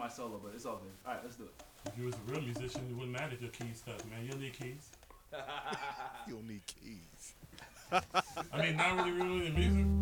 my solo, but it's all good. All right, let's do it. If you was a real musician, it wouldn't matter if your keys stuck, man. You don't need keys. You don't need keys. I mean, not really, really in music.